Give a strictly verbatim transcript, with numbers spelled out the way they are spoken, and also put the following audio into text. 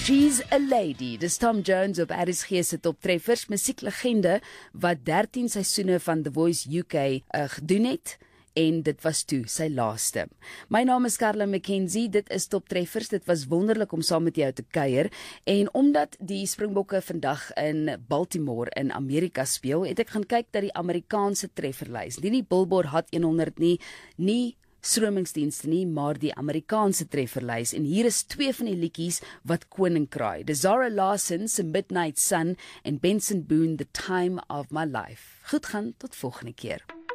She's a Lady, dis Tom Jones op R S G se toptreffers, musieklegende wat dertien seisoene van The Voice U K uh, gedoen het. En dit was toe sy laaste. My naam is Carla McKenzie, dit is Toptreffers, dit was wonderlik om saam met jou te kuier, en omdat die Springbokke vandag in Baltimore in Amerika speel, het ek gaan kyk na die Amerikaanse trefferlys, nie die Billboard Hot honderd nie, nie stromingsdienste nie, maar die Amerikaanse trefferlys, en hier is twee van die liedjies wat koning kraai, die Zara Larsson se Midnight Sun en Benson Boone, The Time of My Life. Goed gaan, tot volgende keer.